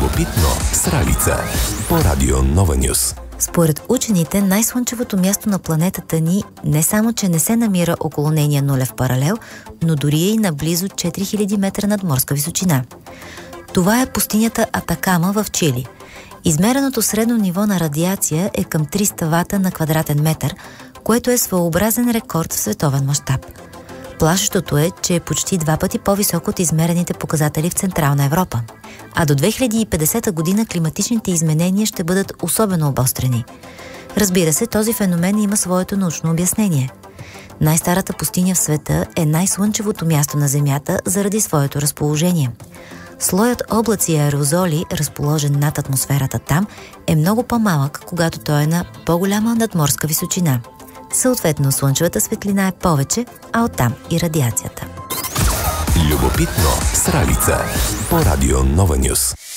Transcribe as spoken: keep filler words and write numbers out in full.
Любопитно с Ралица по Радио Нова Нюс. Според учените, най-слънчевото място на планетата ни не само, че не се намира около нейния нулев паралел, но дори е и на близо четири хиляди метра надморска височина. Това е пустинята Атакама в Чили. Измереното средно ниво на радиация е към триста вата на квадратен метър, което е своеобразен рекорд в световен мащаб. Плашещото е, че е почти два пъти по-високо от измерените показатели в Централна Европа. А до две хиляди и петдесета година климатичните изменения ще бъдат особено обострени. Разбира се, този феномен има своето научно обяснение. Най-старата пустиня в света е най-слънчевото място на Земята заради своето разположение. Слоят облаци и аерозоли, разположен над атмосферата там, е много по-малък, когато той е на по-голяма надморска височина. Съответно, слънчевата светлина е повече, а оттам и радиацията. Любопитно с Ралица по Радио Нова Нюс.